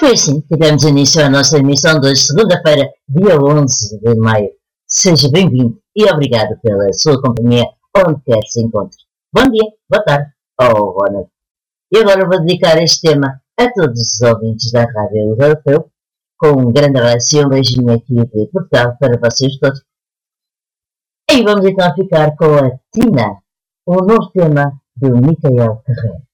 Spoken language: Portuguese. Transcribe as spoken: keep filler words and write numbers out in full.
Foi assim que demos início à nossa emissão de hoje, segunda-feira, dia onze de maio. Seja bem-vindo e obrigado pela sua companhia, onde quer que se encontre. Bom dia, boa tarde ou boa noite. E agora vou dedicar este tema a todos os ouvintes da Rádio Europeu, com um grande abraço e um beijinho aqui de Portugal para vocês todos. E vamos então ficar com a Tina, um novo tema do Micael Carreiro.